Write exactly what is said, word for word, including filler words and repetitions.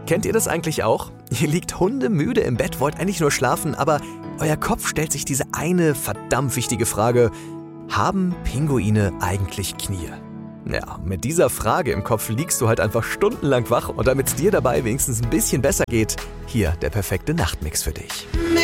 Kennt ihr das eigentlich auch? Ihr liegt hundemüde im Bett, wollt eigentlich nur schlafen, aber euer Kopf stellt sich diese eine verdammt wichtige Frage: Haben Pinguine eigentlich Knie? Ja, mit dieser Frage im Kopf liegst du halt einfach stundenlang wach und damit es dir dabei wenigstens ein bisschen besser geht, hier der perfekte Nachtmix für dich.